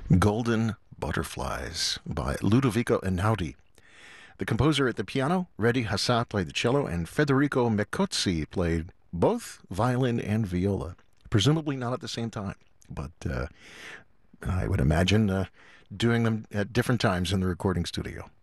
Golden Butterflies by Ludovico Einaudi. The composer at the piano, Redi Hassah, played the cello, and Federico Mecozzi played both violin and viola. Presumably not at the same time, but I would imagine doing them at different times in the recording studio.